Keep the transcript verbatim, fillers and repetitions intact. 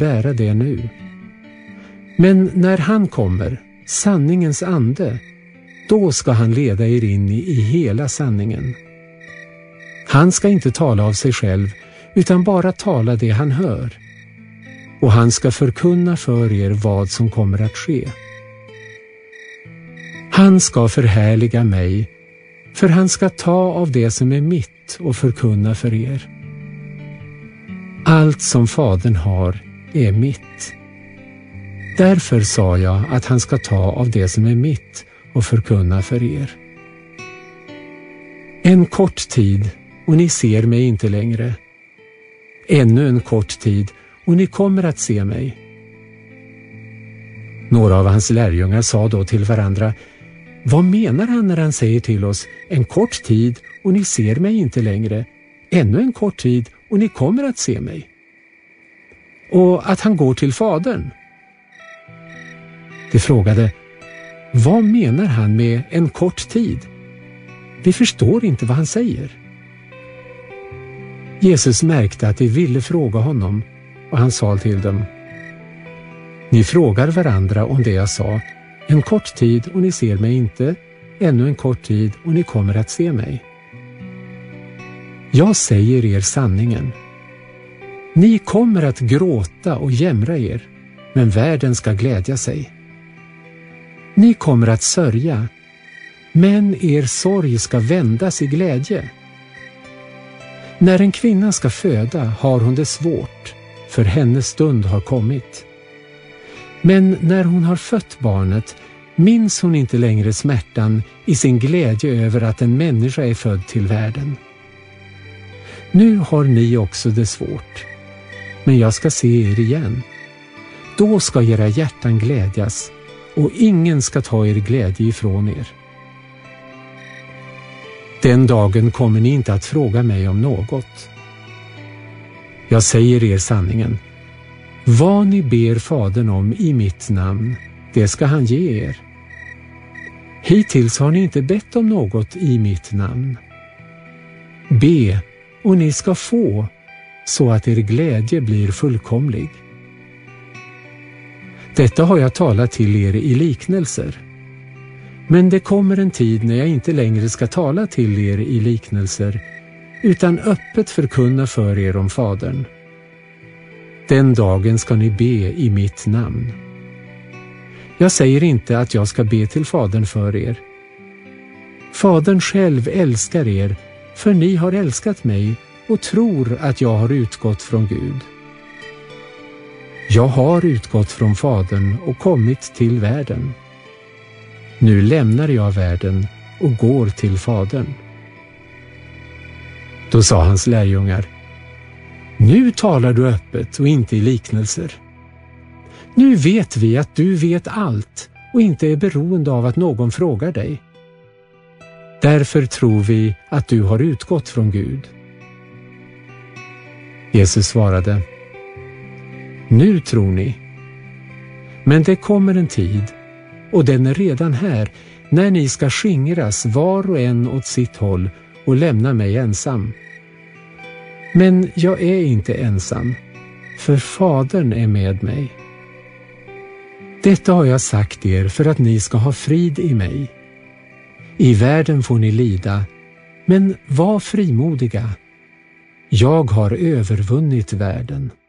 bära det nu. Men när han kommer, sanningens ande, då ska han leda er in i, i hela sanningen. Han ska inte tala av sig själv, utan bara tala det han hör. Och han ska förkunna för er vad som kommer att ske. Han ska förhärliga mig, för han ska ta av det som är mitt och förkunna för er. Allt som Fadern har är mitt. Därför sa jag att han ska ta av det som är mitt och förkunna för er. En kort tid och ni ser mig inte längre. Ännu en kort tid och ni kommer att se mig. Några av hans lärjungar sa då till varandra: vad menar han när han säger till oss, en kort tid och ni ser mig inte längre, ännu en kort tid och ni kommer att se mig? Och att han går till Fadern. De frågade: vad menar han med en kort tid? Vi förstår inte vad han säger. Jesus märkte att de ville fråga honom, och han sa till dem: ni frågar varandra om det jag sa, en kort tid och ni ser mig inte, ännu en kort tid och ni kommer att se mig. Jag säger er sanningen. Ni kommer att gråta och jämra er, men världen ska glädja sig. Ni kommer att sörja, men er sorg ska vändas i glädje. När en kvinna ska föda har hon det svårt, för hennes stund har kommit. Men när hon har fött barnet minns hon inte längre smärtan i sin glädje över att en människa är född till världen. Nu har ni också det svårt, men jag ska se er igen. Då ska era hjärtan glädjas, och ingen ska ta er glädje ifrån er. Den dagen kommer ni inte att fråga mig om något. Jag säger er sanningen. Vad ni ber Fadern om i mitt namn, det ska han ge er. Hittills har ni inte bett om något i mitt namn. Be, och ni ska få, så att er glädje blir fullkomlig. Detta har jag talat till er i liknelser. Men det kommer en tid när jag inte längre ska tala till er i liknelser, utan öppet förkunna för er om Fadern. Den dagen ska ni be i mitt namn. Jag säger inte att jag ska be till Fadern för er. Fadern själv älskar er, för ni har älskat mig och tror att jag har utgått från Gud. Jag har utgått från Fadern och kommit till världen. Nu lämnar jag världen och går till Fadern. Då sa hans lärjungar: nu talar du öppet och inte i liknelser. Nu vet vi att du vet allt och inte är beroende av att någon frågar dig. Därför tror vi att du har utgått från Gud. Jesus svarade: nu tror ni. Men det kommer en tid, och den är redan här, när ni ska skingras var och en åt sitt håll och lämna mig ensam. Men jag är inte ensam, för Fadern är med mig. Detta har jag sagt er för att ni ska ha frid i mig. I världen får ni lida, men var frimodiga. Jag har övervunnit världen.